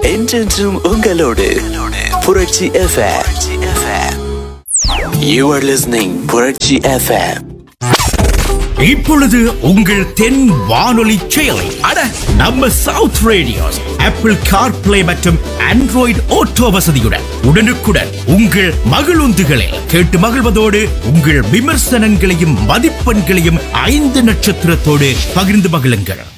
என்றென்றும் உங்களோடு புரட்சி FM. You are listening புரட்சி FM. இப்பொழுது உங்கள் தென் வானொலி செயலி நம்ம சவுத் ரேடியோஸ் ஆப்பிள் கார்பிளே மற்றும் ஆண்ட்ராய்டு ஆட்டோ வசதியுடன் உடனுக்குடன் உங்கள் மகிழுந்துகளில் கேட்டு மகிழ்வதோடு உங்கள் விமர்சனங்களையும் மதிப்பெண்களையும் 5 நட்சத்திரத்தோடு பகிர்ந்து மகிழுங்கள்.